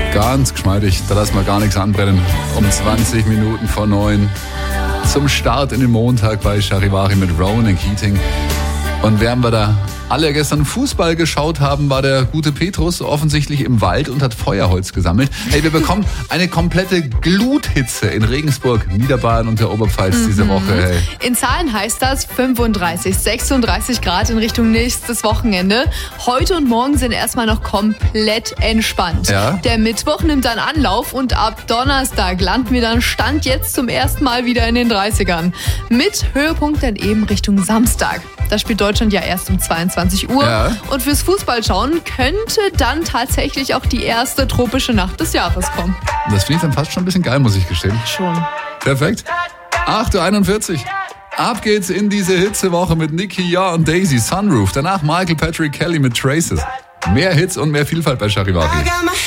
Ganz geschmeidig, da lassen wir gar nichts anbrennen. Um 20 Minuten vor 9 zum Start in den Montag bei Charivari mit Ronan Keating. Und während wir da alle gestern Fußball geschaut haben, war der gute Petrus offensichtlich im Wald und hat Feuerholz gesammelt. Hey, wir bekommen eine komplette Gluthitze in Regensburg, Niederbayern und der Oberpfalz diese Woche. Hey. In Zahlen heißt das 35, 36 Grad in Richtung nächstes Wochenende. Heute und morgen sind erstmal noch komplett entspannt. Ja? Der Mittwoch nimmt dann Anlauf und ab Donnerstag landen wir dann Stand jetzt zum ersten Mal wieder in den 30ern. Mit Höhepunkt dann eben Richtung Samstag. Da spielt Deutschland ja erst um 22 Uhr. Ja. Und fürs Fußballschauen könnte dann tatsächlich auch die erste tropische Nacht des Jahres kommen. Das finde ich dann fast schon ein bisschen geil, muss ich gestehen. Schon. Perfekt. 8.41 Uhr. Ab geht's in diese Hitzewoche mit Nicky Ja und Daisy, Sunroof. Danach Michael Patrick Kelly mit Traces. Mehr Hits und mehr Vielfalt bei Charivari.